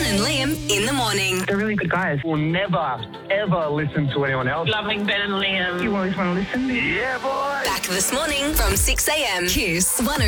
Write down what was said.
and Liam in the morning. They're really good guys. We'll never, ever listen to anyone else. Loving Ben and Liam. You always want to listen? Yeah, boy. Back this morning from 6 a.m. Kiss 106.